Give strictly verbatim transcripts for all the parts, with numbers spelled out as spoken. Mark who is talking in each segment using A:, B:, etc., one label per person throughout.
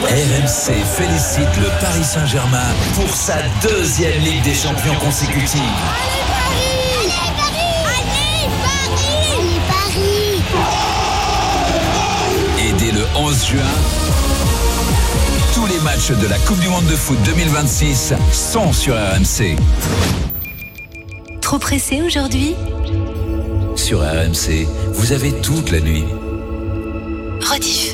A: R M C félicite le Paris Saint-Germain pour sa deuxième Ligue des Champions consécutive.
B: Allez Paris! Allez Paris! Allez Paris!
A: Et dès le onze juin, tous les matchs de la Coupe du Monde de foot deux mille vingt-six sont sur R M C.
C: Trop pressé aujourd'hui ?
A: Sur R M C, vous avez toute la nuit.
C: Rediff.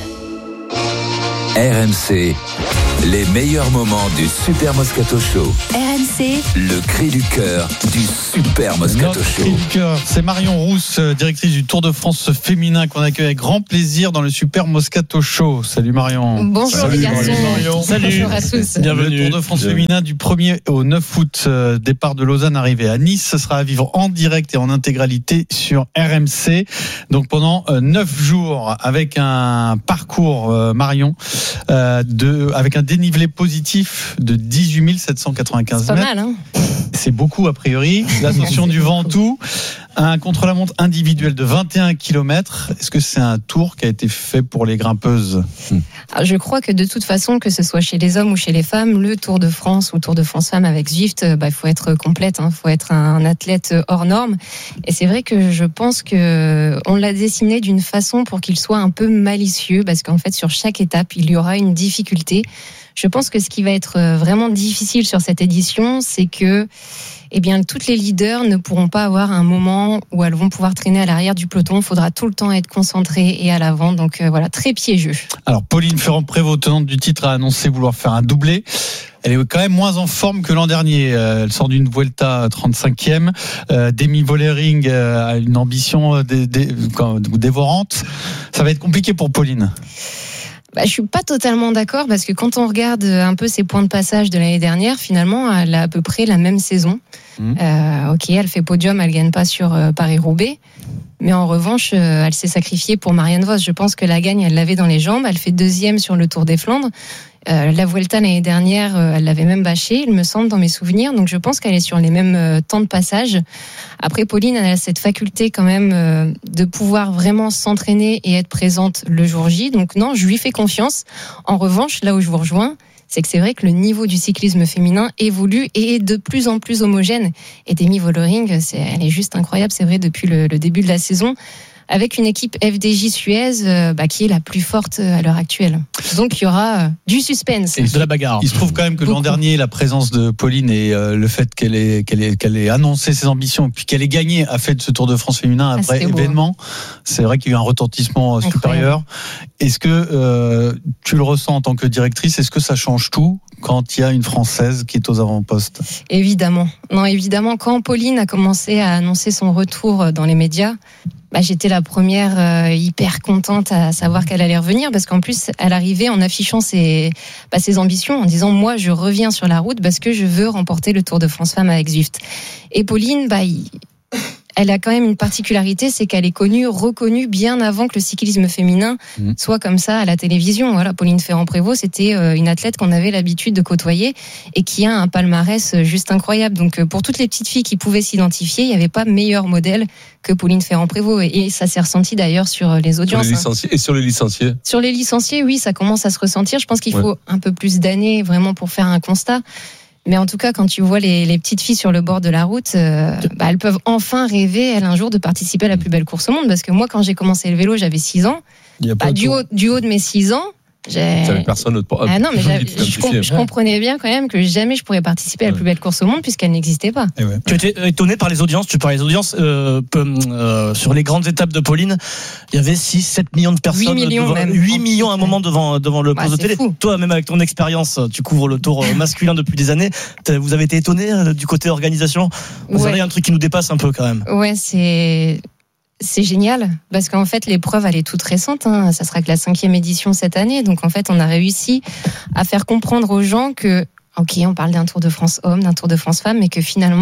A: R M C, les meilleurs moments du Super Moscato Show.
C: R M C,
A: le cri du cœur du Super Moscato
D: Notre
A: Show.
D: cri du cœur, c'est Marion Rousse, directrice du Tour de France féminin, qu'on accueille avec grand plaisir dans le Super Moscato Show. Salut Marion.
E: Bonjour
D: Salut
E: les garçons.
D: Marion.
E: Salut. Bonjour à tous.
D: Bienvenue. Le Tour de France Bienvenue. féminin du premier au neuf août, euh, départ de Lausanne, arrivée à Nice. Ce sera à vivre en direct et en intégralité sur R M C. Donc pendant euh, neuf jours, avec un parcours euh, Marion, euh, de, avec un dénivelé positif de dix-huit mille sept cent quatre-vingt-quinze
E: c'est
D: mètres.
E: Pas mal, hein.
D: C'est beaucoup a priori. L'ascension du Ventoux, un contre-la-montre individuel de vingt et un kilomètres. Est-ce que c'est un tour qui a été fait pour les grimpeuses ?
E: Alors, je crois que de toute façon, que ce soit chez les hommes ou chez les femmes, le Tour de France ou Tour de France Femmes avec Zwift, bah, il faut être complète, il hein, faut être un athlète hors norme. Et c'est vrai que je pense que on l'a dessiné d'une façon pour qu'il soit un peu malicieux, parce qu'en fait, sur chaque étape, il y aura une difficulté. Je pense que ce qui va être vraiment difficile sur cette édition, c'est que eh bien, toutes les leaders ne pourront pas avoir un moment où elles vont pouvoir traîner à l'arrière du peloton. Il faudra tout le temps être concentré et à l'avant. Donc euh, voilà, très piégeux.
D: Alors, Pauline Ferrand-Prévot, tenante du titre, a annoncé vouloir faire un doublé. Elle est quand même moins en forme que l'an dernier. Elle sort d'une Vuelta trente-cinquième. Euh, Demi Vollering a une ambition dé- dé- dévorante. Ça va être compliqué pour Pauline.
E: Bah, je suis pas totalement d'accord, parce que quand on regarde un peu ses points de passage de l'année dernière, finalement, elle a à peu près la même saison. Mmh. Euh, ok, elle fait podium, elle gagne pas sur euh, Paris-Roubaix. Mais en revanche, euh, elle s'est sacrifiée pour Marianne Vos. Je pense que la gagne, elle l'avait dans les jambes. Elle fait deuxième sur le Tour des Flandres. Euh, la Vuelta l'année dernière, euh, elle l'avait même bâchée, il me semble, dans mes souvenirs. Donc je pense qu'elle est sur les mêmes euh, temps de passage. Après, Pauline, elle a cette faculté quand même euh, de pouvoir vraiment s'entraîner et être présente le jour J. Donc non, je lui fais confiance. En revanche, là où je vous rejoins, c'est que c'est vrai que le niveau du cyclisme féminin évolue et est de plus en plus homogène. Et Demi Vollering, c'est, elle est juste incroyable, c'est vrai, depuis le, le début de la saison, avec une équipe F D J Suez euh, bah, qui est la plus forte à l'heure actuelle. Donc il y aura euh, du suspense.
D: Et de la bagarre. Il se trouve quand même que Beaucoup. l'an dernier, la présence de Pauline et euh, le fait qu'elle ait, qu'elle, ait, qu'elle ait annoncé ses ambitions, puis qu'elle ait gagné, a fait de ce Tour de France féminin un ah, vrai événement. Beau. C'est vrai qu'il y a eu un retentissement Incroyable. supérieur. Est-ce que euh, tu le ressens en tant que directrice ? Est-ce que ça change tout quand il y a une Française qui est aux avant-postes ?
E: Évidemment. Non, évidemment. Quand Pauline a commencé à annoncer son retour dans les médias, bah, j'étais la première euh, hyper contente à savoir qu'elle allait revenir, parce qu'en plus elle arrivait en affichant ses, bah, ses ambitions, en disant moi je reviens sur la route parce que je veux remporter le Tour de France Femmes avec Zwift. Et Pauline, bah, il... elle a quand même une particularité, c'est qu'elle est connue, reconnue bien avant que le cyclisme féminin mmh. soit comme ça à la télévision. Voilà, Pauline Ferrand-Prévot, c'était une athlète qu'on avait l'habitude de côtoyer et qui a un palmarès juste incroyable. Donc pour toutes les petites filles qui pouvaient s'identifier, il n'y avait pas meilleur modèle que Pauline Ferrand-Prévot. Et ça s'est ressenti d'ailleurs sur les audiences.
F: Sur les licenciés, hein. Et sur les licenciés ?
E: Sur les licenciés, oui, ça commence à se ressentir. Je pense qu'il faut ouais. un peu plus d'années vraiment pour faire un constat. Mais en tout cas, quand tu vois les, les petites filles sur le bord de la route, euh, bah, elles peuvent enfin rêver, elles, un jour, de participer à la plus belle course au monde. Parce que moi, quand j'ai commencé le vélo, j'avais six ans. Bah, du, haut, du haut de mes six ans, j'ai...
F: J'avais personne autre.
E: Ah non, mais je, comp- je comprenais bien quand même que jamais je pourrais participer à la plus belle course au monde, puisqu'elle n'existait pas.
G: Ouais. Tu étais étonné par les audiences. Tu parlais des audiences euh, euh, sur les grandes étapes de Pauline. Il y avait six sept millions de personnes.
E: huit millions
G: devant,
E: même.
G: huit millions à un moment devant, devant le poste
E: ouais,
G: de télé.
E: Fou.
G: Toi, même avec ton expérience, tu couvres le tour masculin depuis des années. Vous avez été étonné du côté organisation ? Vous ouais. avez un truc qui nous dépasse un peu quand même.
E: Ouais, c'est... C'est génial, parce qu'en fait l'épreuve elle est toute récente, hein. Ça sera que la cinquième édition cette année, donc en fait on a réussi à faire comprendre aux gens que ok, on parle d'un Tour de France homme, d'un Tour de France femme, mais que finalement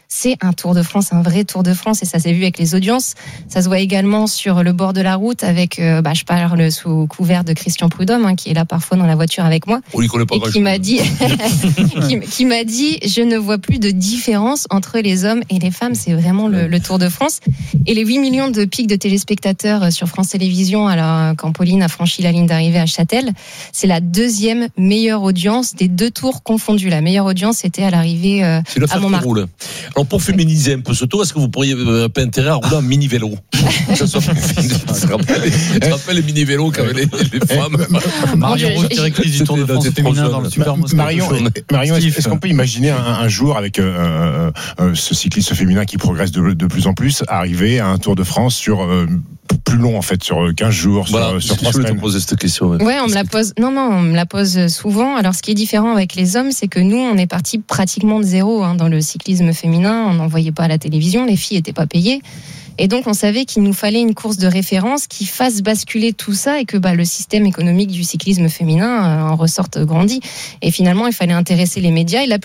E: c'est un Tour de France, un vrai Tour de France, et ça s'est vu avec les audiences. Ça se voit également sur le bord de la route avec, euh, bah, je parle sous couvert de Christian Prudhomme, hein, qui est là parfois dans la voiture avec moi,
F: On lui connaît pas
E: et
F: grand
E: qui m'a dit, qui, qui m'a dit, je ne vois plus de différence entre les hommes et les femmes. C'est vraiment le, le Tour de France. Et les huit millions de pics de téléspectateurs sur France Télévisions, alors quand Pauline a franchi la ligne d'arrivée à Châtel, c'est la deuxième meilleure audience des deux tours confondus. La meilleure audience était à l'arrivée euh,
F: C'est le
E: à Montmartre.
F: roule. Alors pour féminiser un peu ce tour, est-ce que vous pourriez euh, pas intérêt à rouler en mini vélo? Ça soit plus fin. Ça rappelle, ça rappelle les mini vélos qu'avaient les, les femmes.
D: Marion Rose, directrice du Tour de France féminin dans le Super Moscato.
H: Marion, Marion, est-ce, est-ce qu'on peut imaginer un, un jour avec euh, euh, ce cycliste féminin qui progresse de, de plus en plus arriver à un Tour de France sur euh, plus long en fait, sur quinze jours, sur,
F: voilà,
H: sur trois
F: je voulais
H: semaines.
F: te poser cette question. Ouais,
E: ouais on me la pose. Non, non, on me la pose souvent. Alors, ce qui est différent avec les hommes, c'est que nous, on est parti pratiquement de zéro hein, dans le cyclisme féminin. On n'en voyait pas à la télévision, les filles n'étaient pas payées. Et donc, on savait qu'il nous fallait une course de référence qui fasse basculer tout ça et que bah, le système économique du cyclisme féminin euh, en ressorte grandi. Et finalement, il fallait intéresser les médias. Et la